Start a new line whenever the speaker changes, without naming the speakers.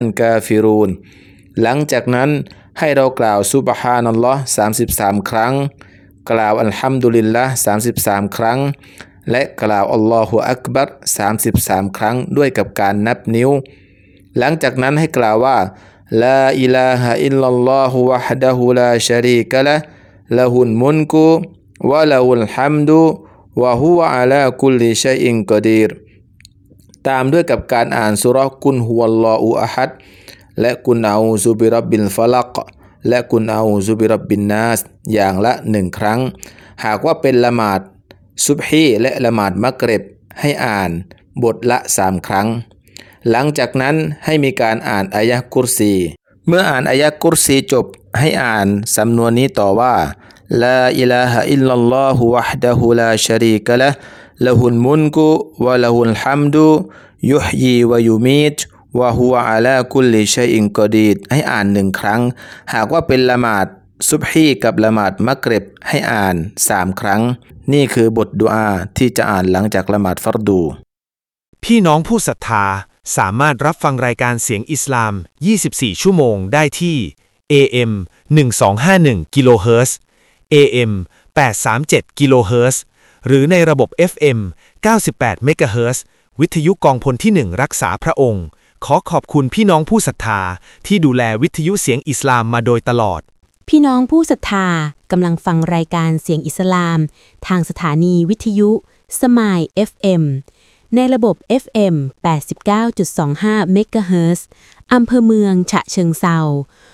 กาฟิรูนหลังจากนั้นให้เรากล่าวซุบฮานัลลอฮ์33ครั้งกล่าวอัลฮัมดุลิลละห์33ครั้งและกล่าวอัลลอฮุอักบัร33ครั้งด้วยกับการนับนิ้วหลังจากนั้นให้กล่าวว่าลาอิลาฮะอิลลัลลอฮุวะฮดะฮูลาชะรีกะละห์ละฮุลมุนกุวะละฮุลฮัมดุวะฮุวะอะลาคุลลิชัยอินกอดีรตามด้วยกับการอ่านซูเราะห์กุลฮุวัลลอฮุอะฮัดและกุลอาอูซุบิร็อบบิลฟะลักและกุลอาอูซุบิร็อบบินนาสอย่างละ1ครั้งหากว่าเป็นละหมาดซุบฮีและละหมาดมักริบให้อ่านบทละ3ครั้งหลังจากนั้นให้มีการอ่านอายะห์กุรซีเมื่ออ่านอายะห์กุรซีจบให้อ่านสำนวนนี้ต่อว่าลาอิลาฮะอิลลัลลอฮุวะฮดะฮูลาชะรีกะละห์ละฮุลมุนกุวะละฮุลฮัมดุยุฮยีวะยุมีตวะฮุวะอะลาคุลลิชัยอินกอดีรให้อ่าน1ครั้งหากว่าเป็นละหมาดซุบฮีกับละหมาดมักริบให้อ่าน3ครั้งนี่คือบทดุอาที่จะอ่านหลังจากละหมาดฟัรดู
พี่น้องผู้ศรัทธาสามารถรับฟังรายการเสียงอิสลาม24ชั่วโมงได้ที่ AM 1251กิโลเฮิรตซ์ AM 837กิโลเฮิรตซ์หรือในระบบ FM 98เมกะเฮิรตซ์วิทยุกองพลที่1รักษาพระองค์ขอขอบคุณพี่น้องผู้ศรัทธาที่ดูแลวิทยุเสียงอิสลามมาโดยตลอด
พี่น้องผู้ศรัทธากำลังฟังรายการเสียงอิสลามทางสถานีวิทยุสมาย FM ในระบบ FM 89.25 เมกะเฮิรตซ์อำเภอเมืองฉะเชิงเทรา